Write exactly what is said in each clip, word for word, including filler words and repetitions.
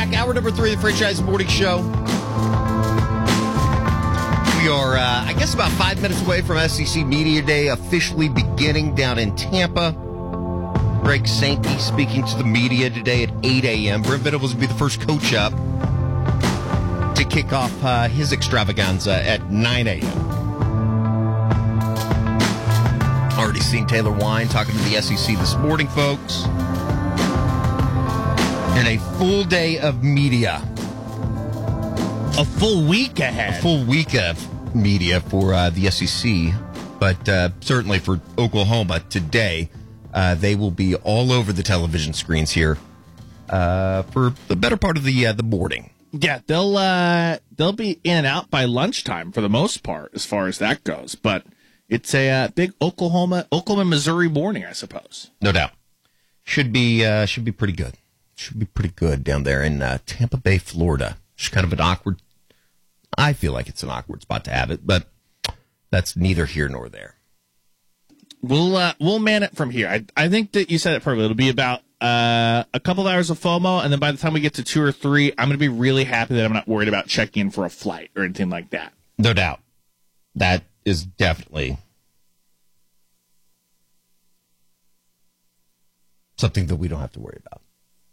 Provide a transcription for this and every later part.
back. Hour number three of the Franchise Morning Show. We are, uh, I guess, about five minutes away from S E C Media Day officially beginning down in Tampa. Greg Sankey speaking to the media today at eight a.m. Brent Venables will be the first coach up to kick off uh, his extravaganza at nine a.m. Already seen Taylor Wine talking to the S E C this morning, folks. And a full day of media. A full week ahead. A full week of media for uh, the S E C. But uh, certainly for Oklahoma today, uh, they will be all over the television screens here uh, for the better part of the uh, the morning. Yeah, they'll uh, they'll be in and out by lunchtime for the most part, as far as that goes. But it's a uh, big Oklahoma, Oklahoma, Missouri morning, I suppose. No doubt. Should be uh, should be pretty good. Should be pretty good down there in uh, Tampa Bay, Florida. It's kind of an awkward. I feel like it's an awkward spot to have it, but that's neither here nor there. We'll uh, we'll man it from here. I I think that you said it perfectly. It'll be about uh, a couple of hours of FOMO, and then by the time we get to two or three, I'm going to be really happy that I'm not worried about checking in for a flight or anything like that. No doubt. That is definitely something that we don't have to worry about.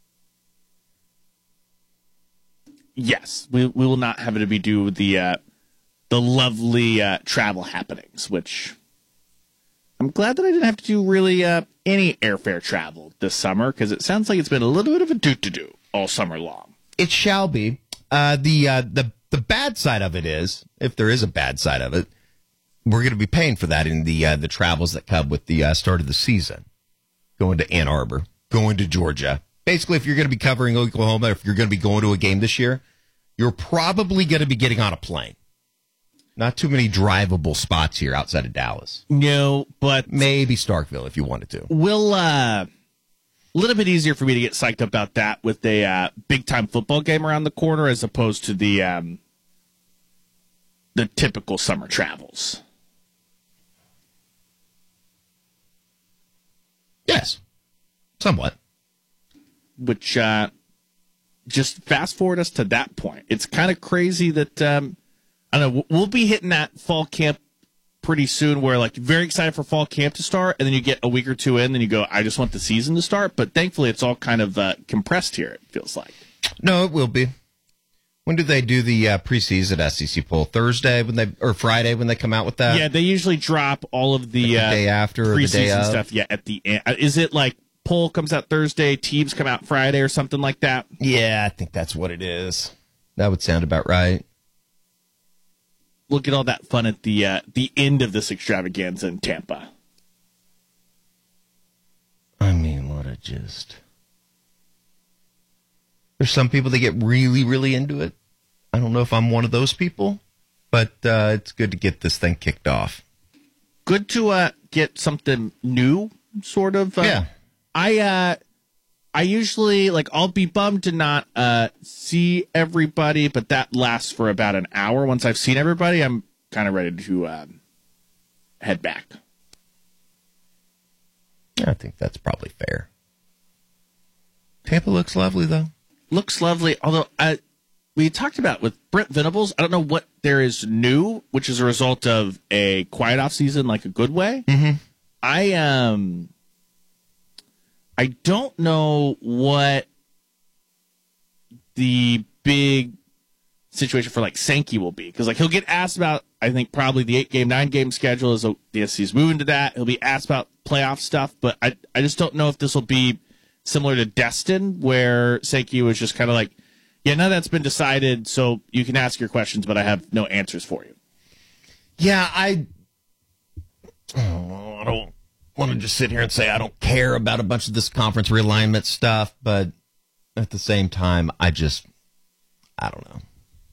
Yes, we we will not have it to be due with the uh, the lovely uh, travel happenings, which I'm glad that I didn't have to do really uh, any airfare travel this summer, because it sounds like it's been a little bit of a do-to-do all summer long. It shall be. Uh, the uh, the the bad side of it is, if there is a bad side of it, we're going to be paying for that in the uh, the travels that come with the uh, start of the season, going to Ann Arbor, going to Georgia. Basically, if you're going to be covering Oklahoma, if you're going to be going to a game this year, you're probably going to be getting on a plane. Not too many drivable spots here outside of Dallas. No, but maybe Starkville if you wanted to. We'll, uh, a little bit easier for me to get psyched up about that with a uh, big-time football game around the corner as opposed to the um, the typical summer travels. Yes, somewhat. Which uh, just fast forward us to that point. It's kind of crazy that, um, I don't know, we'll be hitting that fall camp pretty soon where, like, very excited for fall camp to start, and then you get a week or two in, and you go, I just want the season to start. But thankfully, it's all kind of uh, compressed here, it feels like. No, it will be. When do they do the uh, preseason S E C poll? Thursday when they or Friday when they come out with that? Yeah, they usually drop all of the, like the uh, day after or the day preseason of? stuff. Yeah, at the end. Is it like poll comes out Thursday, teams come out Friday, or something like that? Yeah, I think that's what it is. That would sound about right. We'll get all that fun at the uh, the end of this extravaganza in Tampa. I mean, what a just. There's some people that get really, really into it. I don't know if I'm one of those people, but uh, it's good to get this thing kicked off. Good to uh, get something new, sort of. Uh, yeah. I uh, I usually, like, I'll be bummed to not uh, see everybody, but that lasts for about an hour. Once I've seen everybody, I'm kind of ready to uh, head back. I think that's probably fair. Tampa looks lovely, though. Looks lovely, although I, we talked about with Brent Venables, I don't know what there is new, which is a result of a quiet off season, like a good way. Mm-hmm. I um, I don't know what the big situation for like Sankey will be, because like he'll get asked about, I think probably the eight game, nine game schedule as the S E C is moving to that. He'll be asked about playoff stuff, but I I just don't know if this will be similar to Destin, where Sankey was just kind of like, yeah, now that's been decided, so you can ask your questions, but I have no answers for you. Yeah, I, oh, I don't want to just sit here and say I don't care about a bunch of this conference realignment stuff, but at the same time, I just, I don't know.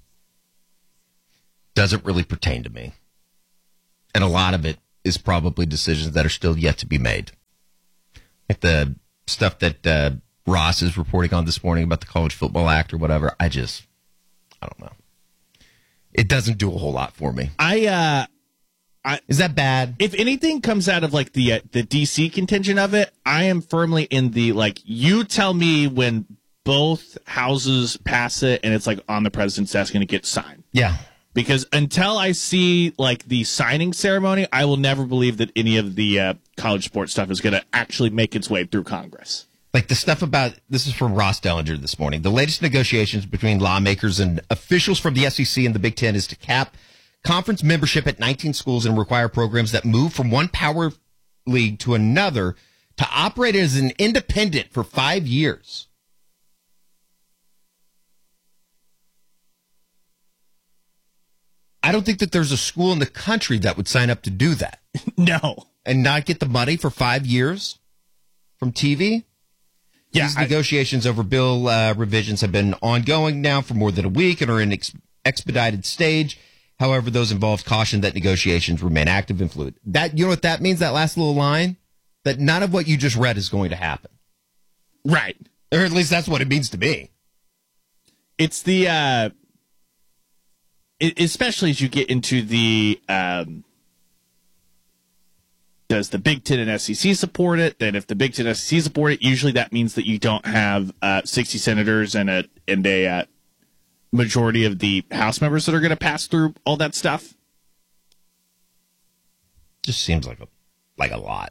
Doesn't really pertain to me. And a lot of it is probably decisions that are still yet to be made. Like the stuff that uh, Ross is reporting on this morning about the College Football Act or whatever, I just, I don't know. It doesn't do a whole lot for me. I, uh, I is that bad? If anything comes out of like the uh, the D C contingent of it, I am firmly in the like, you tell me when both houses pass it and it's like on the president's desk and it gets signed. Yeah. Because until I see like the signing ceremony, I will never believe that any of the uh, college sports stuff is going to actually make its way through Congress. Like the stuff about, this is from Ross Dellinger this morning. The latest negotiations between lawmakers and officials from the S E C and the Big Ten is to cap conference membership at nineteen schools and require programs that move from one power league to another to operate as an independent for five years. I don't think that there's a school in the country that would sign up to do that. No. And not get the money for five years from T V. Yeah, These I, negotiations over bill uh, revisions have been ongoing now for more than a week and are in ex- expedited stage. However, those involved caution that negotiations remain active and fluid. That, you know what that means, that last little line? That none of what you just read is going to happen. Right. Or at least that's what it means to me. It's the, uh, it, especially as you get into the, um, does the Big Ten and S E C support it? Then if the Big Ten and S E C support it, usually that means that you don't have uh, sixty senators and a and a uh, majority of the House members that are going to pass through all that stuff. Just seems like a like a lot.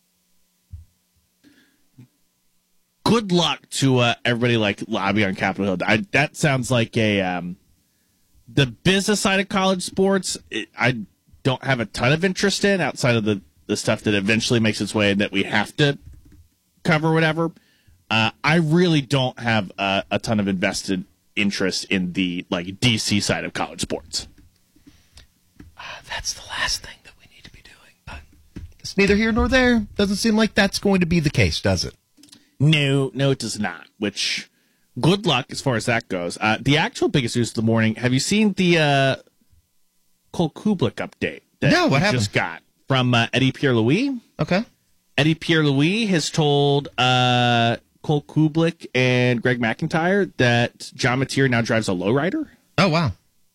Good luck to uh, everybody like lobby on Capitol Hill. I, that sounds like a um, the business side of college sports. It, I don't have a ton of interest in outside of the. the stuff that eventually makes its way that we have to cover, whatever. Uh, I really don't have uh, a ton of invested interest in the like D C side of college sports. Uh, that's the last thing that we need to be doing, but it's neither here nor there. Doesn't seem like that's going to be the case, does it? No, no, it does not. Which, good luck as far as that goes. Uh, the actual biggest news of the morning. Have you seen the uh, Cole Kublik update? That No, what we happened? Just got from uh, Eddie Pierre-Louis. Okay. Eddie Pierre-Louis has told uh, Cole Kublik and Greg McIntyre that John Mateer now drives a lowrider. Oh, wow.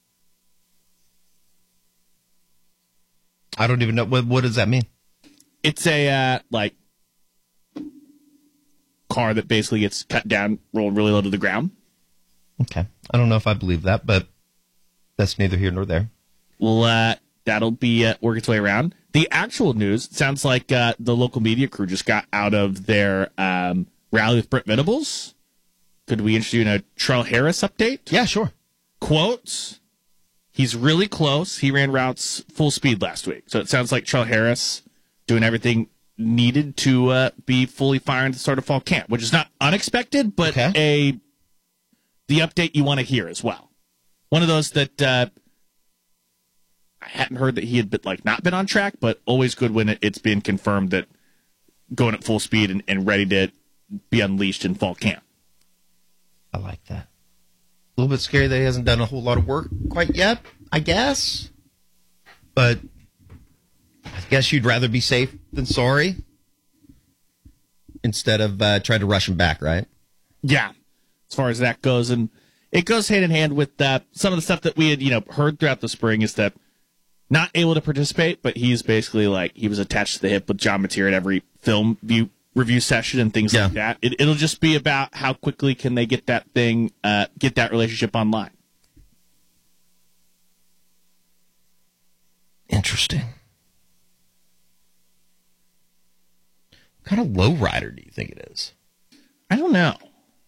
I don't even know. What, what does that mean? It's a, uh, like, car that basically gets cut down, rolled really low to the ground. Okay. I don't know if I believe that, but that's neither here nor there. Well, uh, that'll be uh, work its way around. The actual news sounds like uh, the local media crew just got out of their um, rally with Brent Venables. Could we introduce you in a Trell Harris update? Yeah, sure. Quotes. He's really close. He ran routes full speed last week. So it sounds like Trell Harris doing everything needed to uh, be fully firing to start a fall camp, which is not unexpected, but Okay. a the update you want to hear as well. One of those that uh, I hadn't heard that he had been, like not been on track, but always good when it, it's been confirmed that going at full speed and, and ready to be unleashed in fall camp. I like that. A little bit scary that he hasn't done a whole lot of work quite yet, I guess. But I guess you'd rather be safe than sorry instead of uh, trying to rush him back, right? Yeah, as far as that goes. And it goes hand in hand with uh, some of the stuff that we had, you know, heard throughout the spring is that not able to participate, but he's basically like he was attached to the hip with John Mateer at every film view review session and things Yeah. like that. It, it'll just be about how quickly can they get that thing, uh, get that relationship online. Interesting. What kind of lowrider do you think it is? I don't know.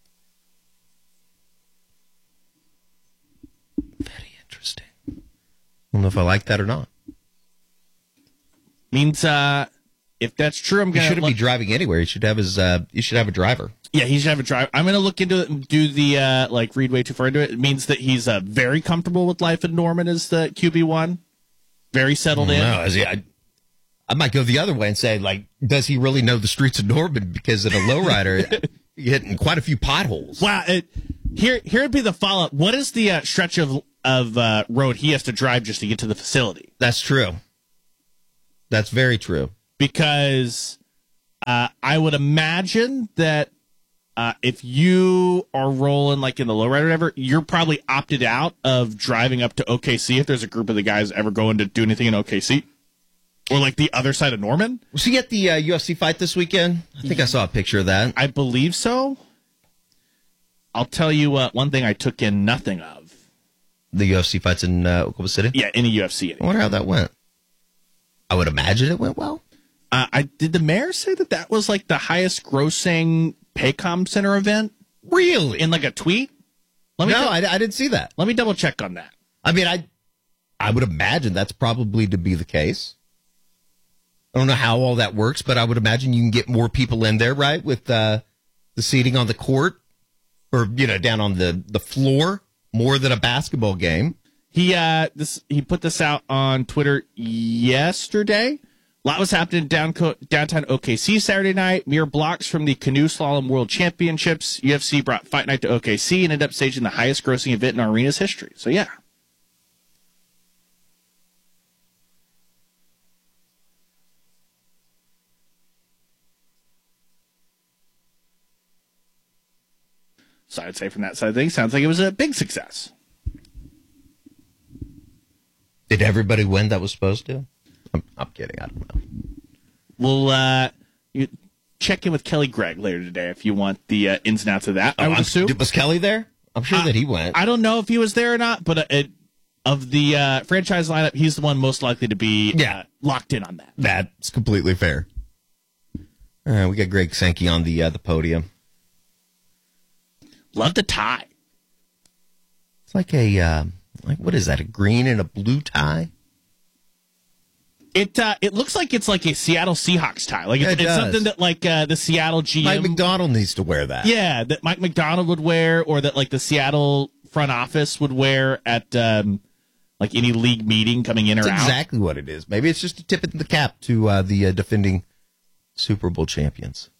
Very interesting. I don't know if I like that or not. Means uh, if that's true, I'm He gonna shouldn't look- be driving anywhere. He should have his. Uh, he should have a driver. Yeah, he should have a drive. I'm gonna look into it and do the uh, like read way too far into it. It means that he's uh, very comfortable with life in Norman as the Q B one. Very settled in. No, is he, I, I might go the other way and say, like, does he really know the streets of Norman? Because in a lowrider, you're hitting quite a few potholes. Wow. It, here, here would be the follow up. What is the uh, stretch of of uh, road he has to drive just to get to the facility? That's true. That's very true. Because uh, I would imagine that uh, if you are rolling like in the lowrider or whatever, you're probably opted out of driving up to O K C if there's a group of the guys ever going to do anything in O K C. Or like the other side of Norman. Was he at the uh, U F C fight this weekend? I think I saw a picture of that. I believe so. I'll tell you uh, one thing I took in nothing of. The U F C fights in uh, Oklahoma City? Yeah, in a U F C. I wonder how that went. I would imagine it went well. Uh, I did the mayor say that that was like the highest grossing Paycom Center event Really? in like a tweet? Let me no, dou- I, I didn't see that. let me double check on that. I mean, I I would imagine that's probably to be the case. I don't know how all that works, but I would imagine you can get more people in there, right, with uh, the seating on the court or, you know, down on the, the floor more than a basketball game. He uh this he put this out on Twitter yesterday. A lot was happening in down, downtown O K C Saturday night. Mere blocks from the Canoe Slalom World Championships. U F C brought Fight Night to O K C and ended up staging the highest grossing event in our arena's history. So, yeah. So I'd say from that side of things, sounds like it was a big success. Did everybody win that was supposed to? I'm, I'm kidding. I don't know. We'll uh, you check in with Kelly Gregg later today if you want the uh, ins and outs of that. I Oh, would I'm- assume. Was Kelly there? I'm sure Uh, that he went. I don't know if he was there or not, but uh, it, of the uh, franchise lineup, he's the one most likely to be Yeah. uh, locked in on that. That's completely fair. All right, we got Greg Sankey on the uh, the podium. Love the tie. It's like a uh, like what is that? A green and a blue tie? It uh, it looks like it's like a Seattle Seahawks tie. Like it's, It it's does. something that like uh, the Seattle G M. Mike McDonald needs to wear that. Yeah, that Mike McDonald would wear, or that like the Seattle front office would wear at um, like any league meeting coming in or That's out. exactly what it is. Maybe it's just a tip of the cap to uh, the uh, defending Super Bowl champions.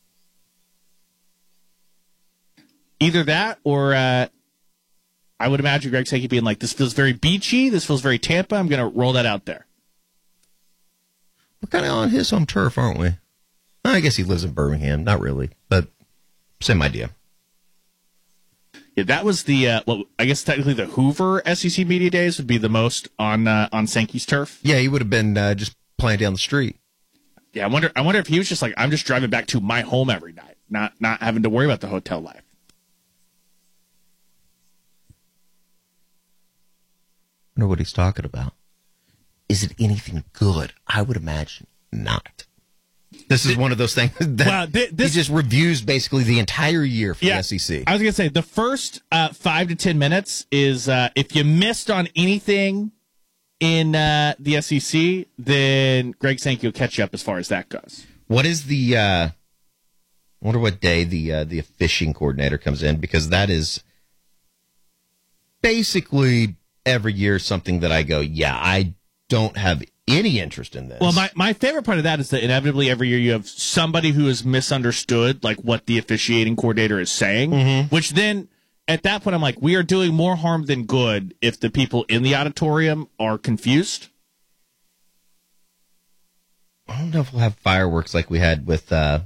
Either that, or uh, I would imagine Greg Sankey being like, "This feels very beachy. This feels very Tampa. I'm going to roll that out there." We're kind of on his home turf, aren't we? I guess he lives in Birmingham. Not really, but same idea. Yeah, that was the uh, well, I guess technically the Hoover S E C Media Days would be the most on uh, on Sankey's turf. Yeah, he would have been uh, just playing down the street. Yeah, I wonder. I wonder if he was just like, I'm just driving back to my home every night, not not having to worry about the hotel life. I wonder what he's talking about. Is it anything good? I would imagine not. This is one of those things that Well, thi- this- he just reviews basically the entire year for the S E C. I was gonna say the first uh, five to ten minutes is uh, if you missed on anything in uh, the S E C, then Greg Sankey will catch you up as far as that goes. What is the? Uh, I wonder what day the uh, the fishing coordinator comes in, because that is basically every year something that I go, yeah, I don't have any interest in this. Well, my, my favorite part of that is that inevitably every year you have somebody who has misunderstood like what the officiating coordinator is saying, Mm-hmm. which then at that point I'm like, we are doing more harm than good if the people in the auditorium are confused. I don't know if we'll have fireworks like we had with. Uh,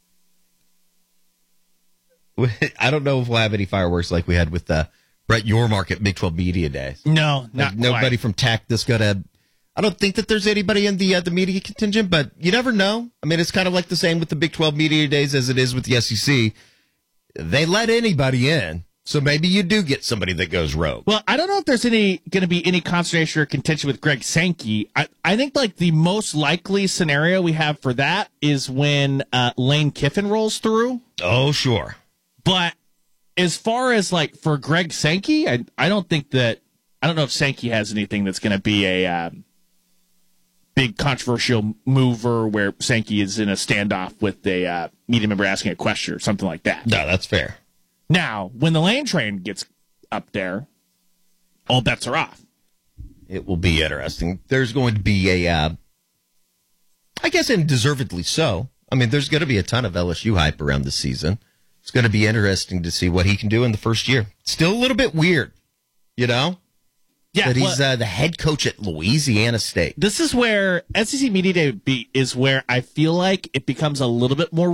I don't know if we'll have any fireworks like we had with uh, Brett Yormark at Big twelve Media Days. No, not Like, nobody quite. from Tech that's gonna. I don't think that there's anybody in the uh, the media contingent, but you never know. I mean, it's kind of like the same with the Big twelve Media Days as it is with the S E C. They let anybody in, so maybe you do get somebody that goes rogue. Well, I don't know if there's any going to be any consternation or contention with Greg Sankey. I, I think like the most likely scenario we have for that is when uh, Lane Kiffin rolls through. Oh, sure. But as far as like for Greg Sankey, I I don't think that I don't know if Sankey has anything that's going to be a um, big controversial mover where Sankey is in a standoff with a uh, media member asking a question or something like that. No, that's fair. Now, when the Lane train gets up there, all bets are off. It will be interesting. There's going to be a, uh, I guess, and deservedly so. I mean, there's going to be a ton of L S U hype around this season. It's going to be interesting to see what he can do in the first year. Still a little bit weird, you know, Yeah, that he's well, uh, the head coach at Louisiana State. this is where S E C Media Day be, is where I feel like it becomes a little bit more